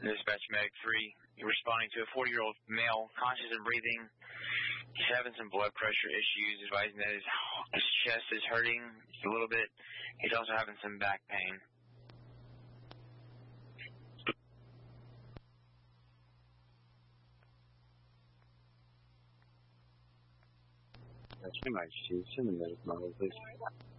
Dispatch Medic 3, you're responding to a 40-year-old male, conscious and breathing. He's having some blood pressure issues, advising that his chest is hurting a little bit. He's also having some back pain. That's pretty much. Send the medic model, please.